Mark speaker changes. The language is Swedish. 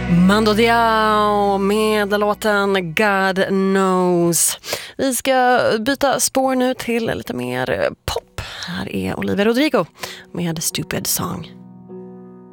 Speaker 1: Mando Diao med låten God Knows. Vi ska byta spår nu till lite mer pop. Här är Olivia Rodrigo med Stupid Song.